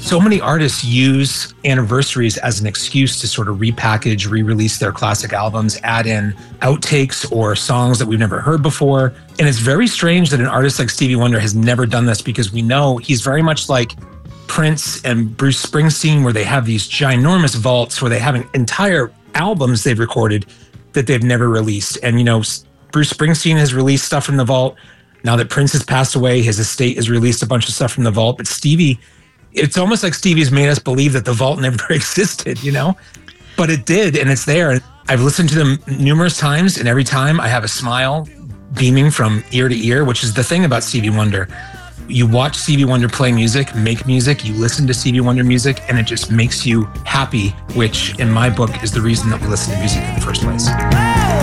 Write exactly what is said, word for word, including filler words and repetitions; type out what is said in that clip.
So many artists use anniversaries as an excuse to sort of repackage, re-release their classic albums, add in outtakes or songs that we've never heard before. And it's very strange that an artist like Stevie Wonder has never done this, because we know he's very much like Prince and Bruce Springsteen, where they have these ginormous vaults where they have entire albums they've recorded that they've never released. And, you know, Bruce Springsteen has released stuff from the vault. Now that Prince has passed away, his estate has released a bunch of stuff from the vault. But Stevie, it's almost like Stevie's made us believe that the vault never existed, you know? But it did, and it's there. I've listened to them numerous times, and every time I have a smile beaming from ear to ear, which is the thing about Stevie Wonder. You watch Stevie Wonder play music, make music, you listen to Stevie Wonder music, and it just makes you happy, which in my book is the reason that we listen to music in the first place.